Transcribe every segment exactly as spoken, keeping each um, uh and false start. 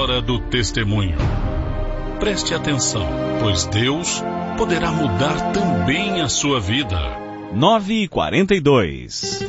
hora do testemunho. Preste atenção, pois Deus poderá mudar também a sua vida. nove e quarenta e dois.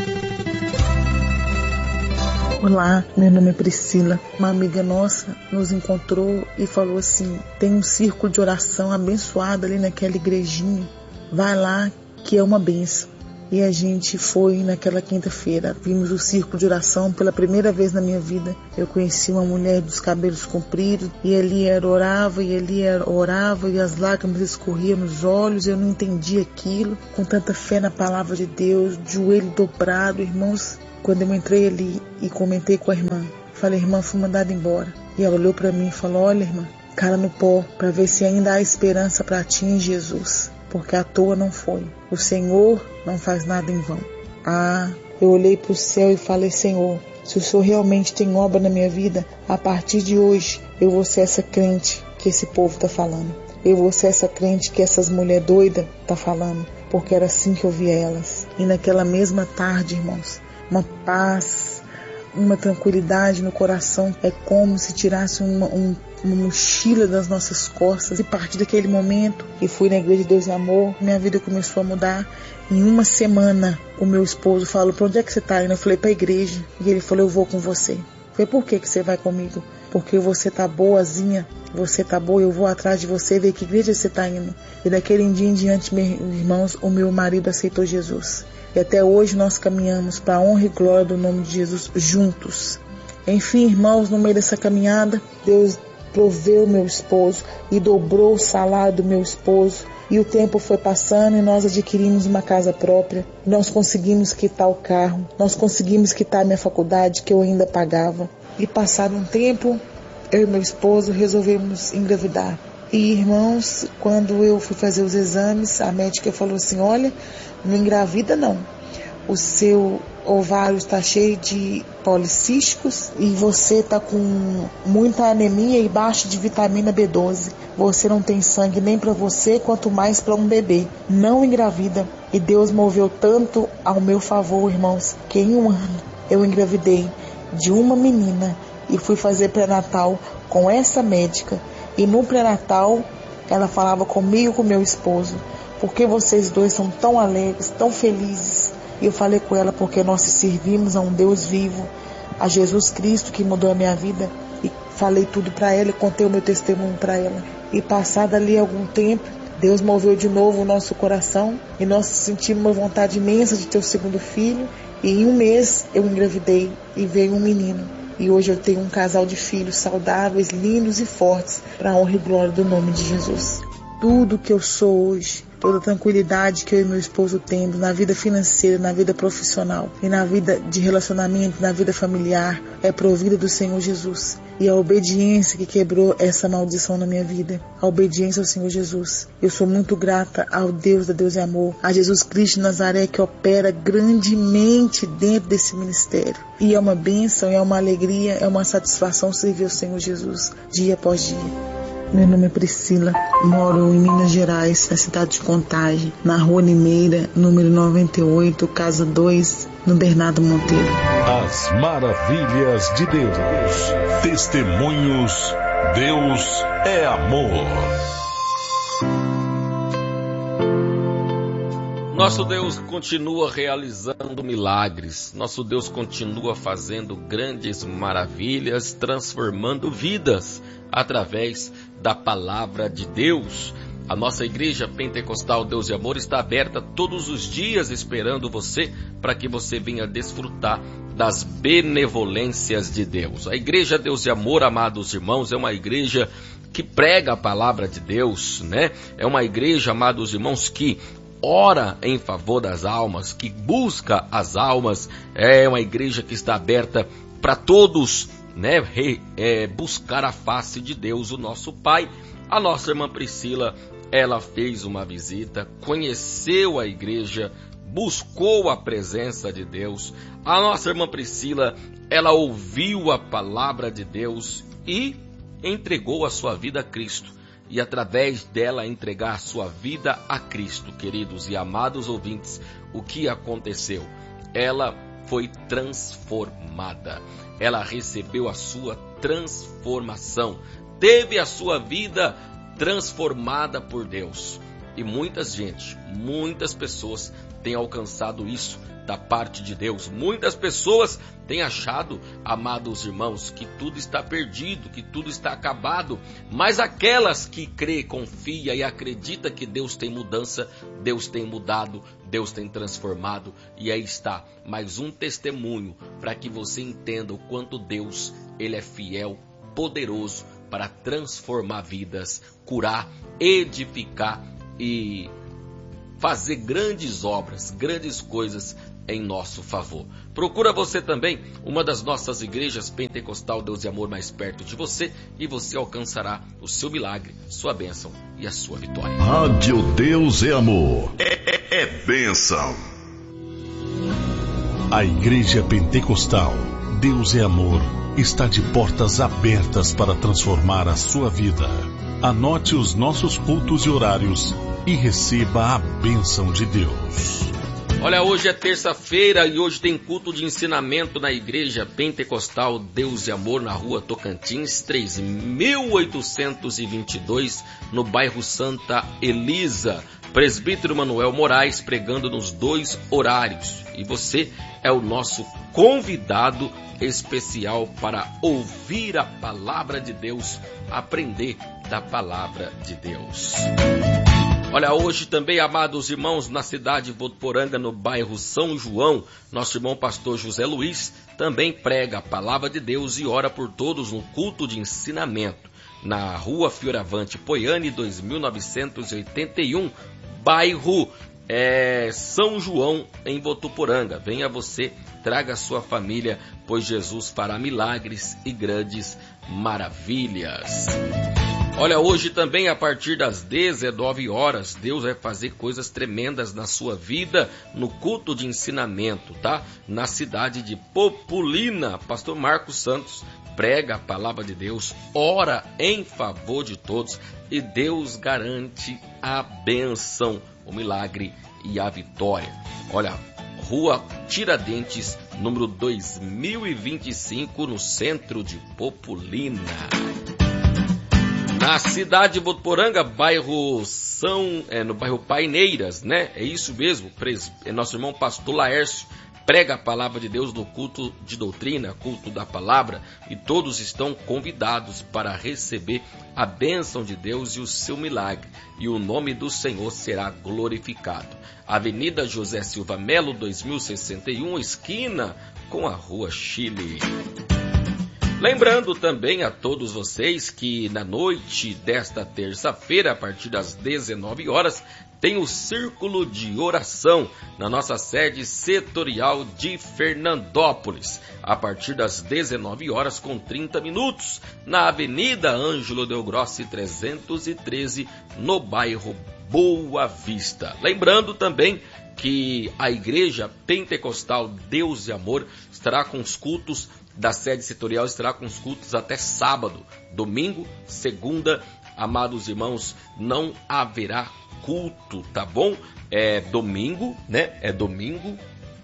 Olá, meu nome é Priscila. Uma amiga nossa nos encontrou e falou assim: tem um círculo de oração abençoado ali naquela igrejinha. Vai lá que é uma bênção. E a gente foi naquela quinta-feira. Vimos o círculo de oração pela primeira vez na minha vida. Eu conheci uma mulher dos cabelos compridos e ali era orava, e ali era orava e as lágrimas escorriam nos olhos. Eu não entendia aquilo. Com tanta fé na palavra de Deus, joelho dobrado, irmãos. Quando eu entrei ali e comentei com a irmã, falei: irmã, fui mandada embora. E ela olhou para mim e falou: olha, irmã, cara no pó, para ver se ainda há esperança para ti em Jesus. Porque à toa não foi. O Senhor não faz nada em vão. Ah, eu olhei para o céu e falei: Senhor, se o Senhor realmente tem obra na minha vida, a partir de hoje eu vou ser essa crente que esse povo está falando. Eu vou ser essa crente que essas mulheres doidas estão falando. Porque era assim que eu via elas. E naquela mesma tarde, irmãos, uma paz, uma tranquilidade no coração. É como se tirasse uma, um, uma mochila das nossas costas. E a partir daquele momento, e fui na Igreja de Deus e Amor, minha vida começou a mudar. Em uma semana, o meu esposo falou: para onde é que você está indo? Eu falei: para a igreja. E ele falou: eu vou com você. Eu falei: por que, que você vai comigo? Porque você tá boazinha, você tá boa, eu vou atrás de você, ver que igreja você está indo. E daquele dia em diante, meus irmãos, o meu marido aceitou Jesus. E até hoje nós caminhamos para a honra e glória do nome de Jesus juntos. Enfim, irmãos, no meio dessa caminhada, Deus proveu meu esposo e dobrou o salário do meu esposo. E o tempo foi passando e nós adquirimos uma casa própria. Nós conseguimos quitar o carro. Nós conseguimos quitar a minha faculdade, que eu ainda pagava. E passado um tempo, eu e meu esposo resolvemos engravidar. E, irmãos, quando eu fui fazer os exames, a médica falou assim: olha, não engravida não. O seu ovário está cheio de policísticos e você está com muita anemia e baixa de vitamina B doze. Você não tem sangue nem para você, quanto mais para um bebê. Não engravida. E Deus moveu tanto ao meu favor, irmãos, que em um ano eu engravidei de uma menina e fui fazer pré-natal com essa médica. E no pré-natal ela falava comigo e com meu esposo: por que vocês dois são tão alegres, tão felizes? E eu falei com ela: porque nós servimos a um Deus vivo, a Jesus Cristo, que mudou a minha vida. E falei tudo para ela e contei o meu testemunho para ela. E passado ali algum tempo, Deus moveu de novo o nosso coração e nós sentimos uma vontade imensa de ter o segundo filho. E em um mês eu engravidei e veio um menino. E hoje eu tenho um casal de filhos saudáveis, lindos e fortes, para a honra e glória do nome de Jesus. Tudo que eu sou hoje, toda a tranquilidade que eu e meu esposo temos na vida financeira, na vida profissional e na vida de relacionamento, na vida familiar, é provida do Senhor Jesus. E a obediência que quebrou essa maldição na minha vida, a obediência ao Senhor Jesus. Eu sou muito grata ao Deus da Deus e Amor, a Jesus Cristo de Nazaré, que opera grandemente dentro desse ministério. E é uma bênção, é uma alegria, é uma satisfação servir ao Senhor Jesus dia após dia. Meu nome é Priscila, moro em Minas Gerais, na cidade de Contagem, na rua Limeira, número noventa e oito, casa dois, no Bernardo Monteiro. As maravilhas de Deus. Testemunhos. Deus é amor. Nosso Deus continua realizando milagres. Nosso Deus continua fazendo grandes maravilhas, transformando vidas através da palavra de Deus. A nossa igreja pentecostal Deus e Amor está aberta todos os dias esperando você para que você venha desfrutar das benevolências de Deus. A igreja Deus e Amor, amados irmãos, é uma igreja que prega a palavra de Deus, né? É uma igreja, amados irmãos, que ora em favor das almas, que busca as almas. É uma igreja que está aberta para todos, né, é, buscar a face de Deus, o nosso Pai. A nossa irmã Priscila, ela fez uma visita, conheceu a igreja, buscou a presença de Deus. A nossa irmã Priscila, ela ouviu a palavra de Deus e entregou a sua vida a Cristo. E através dela entregar a sua vida a Cristo, queridos e amados ouvintes, o que aconteceu? Ela foi transformada. Ela recebeu a sua transformação, teve a sua vida transformada por Deus. E muita gente, muitas pessoas têm alcançado isso da parte de Deus. Muitas pessoas têm achado, amados irmãos, que tudo está perdido, que tudo está acabado. Mas aquelas que crê, confia e acredita que Deus tem mudança, Deus tem mudado, Deus tem transformado. E aí está mais um testemunho para que você entenda o quanto Deus, Ele é fiel, poderoso para transformar vidas, curar, edificar e fazer grandes obras, grandes coisas em nosso favor. Procura você também uma das nossas igrejas Pentecostal Deus e Amor mais perto de você e você alcançará o seu milagre, sua bênção e a sua vitória. Rádio Deus e Amor. É, é, é bênção. A Igreja Pentecostal Deus e Amor está de portas abertas para transformar a sua vida. Anote os nossos cultos e horários e receba a bênção de Deus. Olha, hoje é terça-feira e hoje tem culto de ensinamento na Igreja Pentecostal Deus e Amor, na rua Tocantins, três mil oitocentos e vinte e dois, no bairro Santa Elisa. Presbítero Manuel Moraes pregando nos dois horários. E você é o nosso convidado especial para ouvir a palavra de Deus, aprender da palavra de Deus. Olha, hoje também, amados irmãos, na cidade de Votuporanga, no bairro São João, nosso irmão pastor José Luiz também prega a palavra de Deus e ora por todos no culto de ensinamento, na rua Fioravante Poiane, dois mil novecentos e oitenta e um, bairro é, São João, em Votuporanga. Venha você, traga a sua família, pois Jesus fará milagres e grandes maravilhas. Olha, hoje também a partir das dezenove horas, Deus vai fazer coisas tremendas na sua vida no culto de ensinamento, tá? Na cidade de Populina, pastor Marcos Santos prega a palavra de Deus, ora em favor de todos e Deus garante a bênção, o milagre e a vitória. Olha, rua Tiradentes, número dois mil e vinte e cinco, no centro de Populina. Na cidade de Votuporanga, bairro São, é, no bairro Paineiras, né? É isso mesmo, pres, é nosso irmão pastor Laércio prega a palavra de Deus no culto de doutrina, culto da palavra, e todos estão convidados para receber a bênção de Deus e o seu milagre, e o nome do Senhor será glorificado. Avenida José Silva Melo, dois mil e sessenta e um, esquina com a rua Chile. Lembrando também a todos vocês que na noite desta terça-feira, a partir das dezenove horas, tem o Círculo de Oração na nossa sede setorial de Fernandópolis, a partir das dezenove horas com trinta minutos, na Avenida Ângelo Del Grossi trezentos e treze, no bairro Boa Vista. Lembrando também que a Igreja Pentecostal Deus e Amor estará com os cultos da sede setorial, estará com os cultos até sábado. Domingo, segunda, amados irmãos, não haverá culto, tá bom? É domingo, né? É domingo,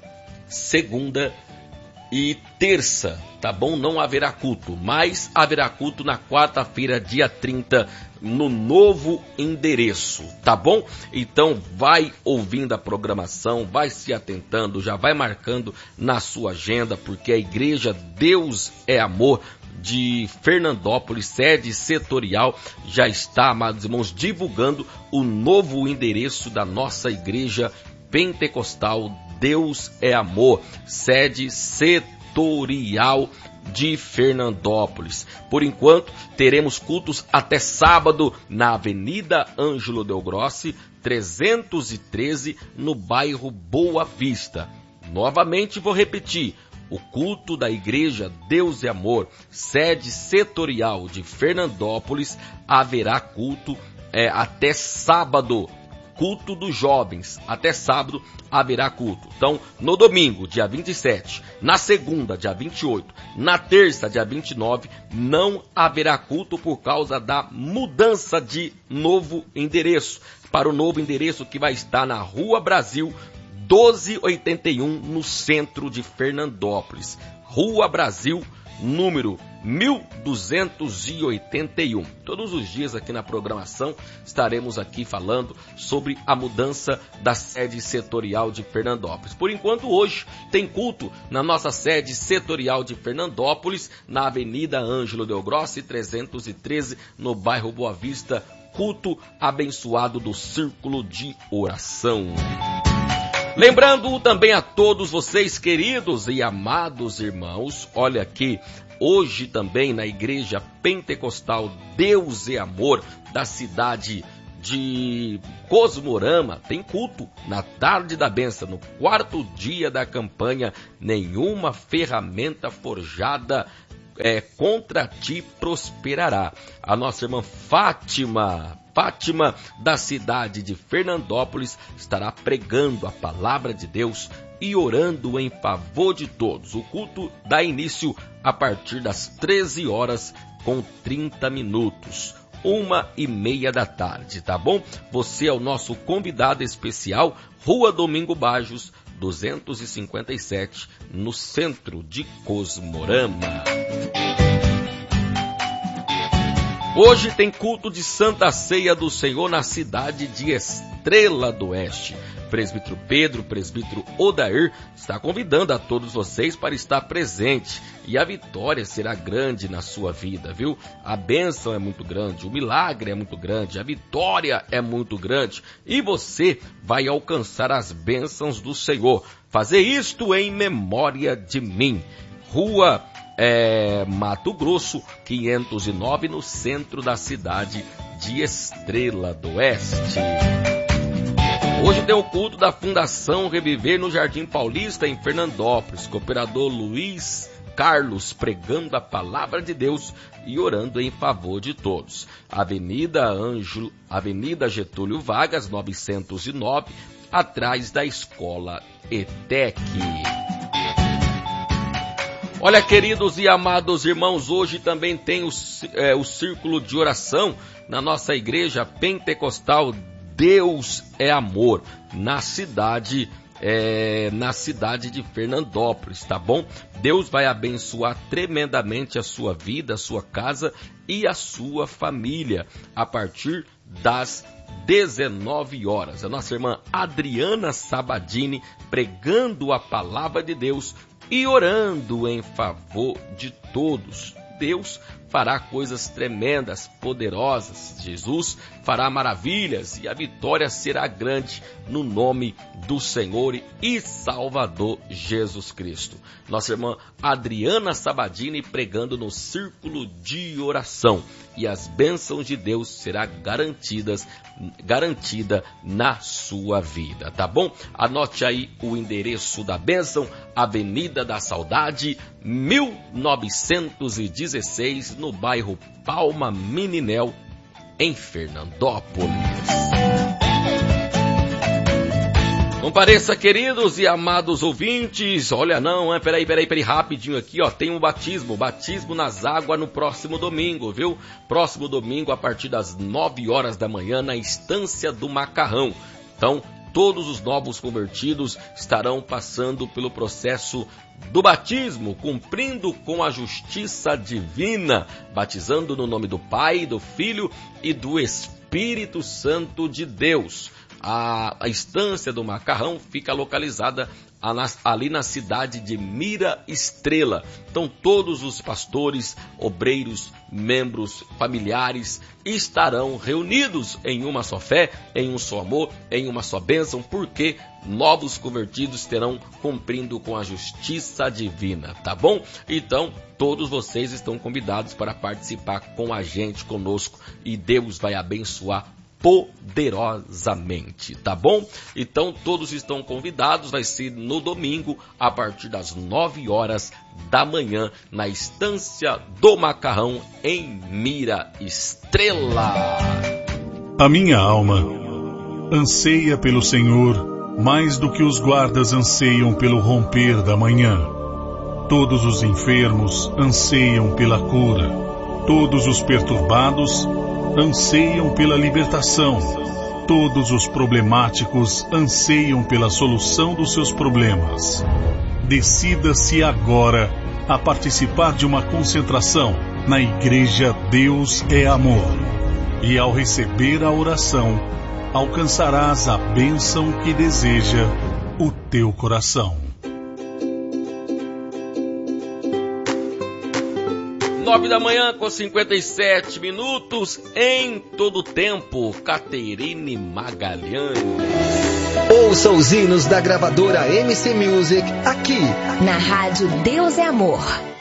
segunda e terça, tá bom? Não haverá culto, mas haverá culto na quarta-feira, dia trinta, no novo endereço, tá bom? Então vai ouvindo a programação, vai se atentando, já vai marcando na sua agenda, porque a Igreja Deus é Amor de Fernandópolis, sede setorial, já está, amados irmãos, divulgando o novo endereço da nossa Igreja Pentecostal Deus é Amor, sede setorial de Fernandópolis. Por enquanto, teremos cultos até sábado na Avenida Ângelo Del Grossi, trezentos e treze, no bairro Boa Vista. Novamente vou repetir, o culto da Igreja Deus e Amor, sede setorial de Fernandópolis, haverá culto é, até sábado. Culto dos jovens, até sábado haverá culto. Então, no domingo, dia vinte e sete, na segunda, dia vinte e oito, na terça, dia vinte e nove, não haverá culto por causa da mudança de novo endereço, para o novo endereço que vai estar na Rua Brasil doze oitenta e um, no centro de Fernandópolis. Rua Brasil, número mil duzentos e oitenta e um. Todos os dias aqui na programação estaremos aqui falando sobre a mudança da sede setorial de Fernandópolis. Por enquanto, hoje tem culto na nossa sede setorial de Fernandópolis, na Avenida Ângelo Delgrossi, trezentos e treze, no bairro Boa Vista. Culto abençoado do Círculo de Oração. Lembrando também a todos vocês, queridos e amados irmãos, olha aqui, hoje também na Igreja Pentecostal Deus é Amor, da cidade de Cosmorama, tem culto na tarde da bênção, no quarto dia da campanha, nenhuma ferramenta forjada é, contra ti prosperará. A nossa irmã Fátima, Fátima, da cidade de Fernandópolis, estará pregando a palavra de Deus e orando em favor de todos. O culto dá início a partir das treze horas com trinta minutos, uma e meia da tarde, tá bom? Você é o nosso convidado especial, Rua Domingo Bajos, duzentos e cinquenta e sete, no centro de Cosmorama. Hoje tem culto de Santa Ceia do Senhor na cidade de Estrela do Oeste. Presbítero Pedro, presbítero Odair, está convidando a todos vocês para estar presente. E a vitória será grande na sua vida, viu? A bênção é muito grande, o milagre é muito grande, a vitória é muito grande. E você vai alcançar as bênçãos do Senhor. Fazer isto em memória de mim. Rua é, Mato Grosso, quinhentos e nove, no centro da cidade de Estrela do Oeste. Hoje tem o culto da Fundação Reviver no Jardim Paulista, em Fernandópolis. Cooperador Luiz Carlos pregando a palavra de Deus e orando em favor de todos. Avenida Ângelo, Avenida Getúlio Vargas, novecentos e nove, atrás da Escola E T E C. Olha, queridos e amados irmãos, hoje também tem o, é, o Círculo de Oração na nossa Igreja Pentecostal Deus é Amor, na cidade, é, na cidade de Fernandópolis, tá bom? Deus vai abençoar tremendamente a sua vida, a sua casa e a sua família, a partir das dezenove horas. A nossa irmã Adriana Sabadini pregando a palavra de Deus e orando em favor de todos. Deus fará coisas tremendas, poderosas. Jesus fará maravilhas e a vitória será grande no nome do Senhor e Salvador Jesus Cristo. Nossa irmã Adriana Sabadini pregando no Círculo de Oração. E as bênçãos de Deus será garantidas, garantida na sua vida, tá bom? Anote aí o endereço da bênção, Avenida da Saudade, mil novecentos e dezesseis, no bairro Palma Meninel, em Fernandópolis. Compareça, queridos e amados ouvintes. Olha, não, é, peraí, peraí, peraí, rapidinho aqui, ó, tem um batismo, batismo nas águas no próximo domingo, viu? Próximo domingo, a partir das nove horas da manhã, na Estância do Macarrão. Então, todos os novos convertidos estarão passando pelo processo do batismo, cumprindo com a justiça divina, batizando no nome do Pai, do Filho e do Espírito Santo de Deus. A, a Estância do Macarrão fica localizada ali na cidade de Mira Estrela. Então todos os pastores, obreiros, membros, familiares estarão reunidos em uma só fé, em um só amor, em uma só bênção, porque novos convertidos terão cumprindo com a justiça divina, tá bom? Então todos vocês estão convidados para participar com a gente, conosco, e Deus vai abençoar poderosamente, tá bom? Então todos estão convidados, vai ser no domingo, a partir das nove horas da manhã, na Estância do Macarrão, em Mira Estrela. A minha alma anseia pelo Senhor mais do que os guardas anseiam pelo romper da manhã. Todos os enfermos anseiam pela cura, todos os perturbados anseiam pela libertação, Todos os problemáticos anseiam pela solução dos seus problemas. Decida-se agora a participar de uma concentração na Igreja Deus é Amor. E ao receber a oração, alcançarás a bênção que deseja o teu coração. Nove da manhã com cinquenta e sete minutos em todo tempo. Caterine Magalhães. Ouça os hinos da gravadora M C Music aqui na Rádio Deus é Amor.